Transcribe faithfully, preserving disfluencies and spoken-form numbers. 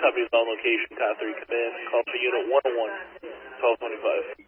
company's on location, Cat three command. Call for unit one oh one, twelve twenty-five.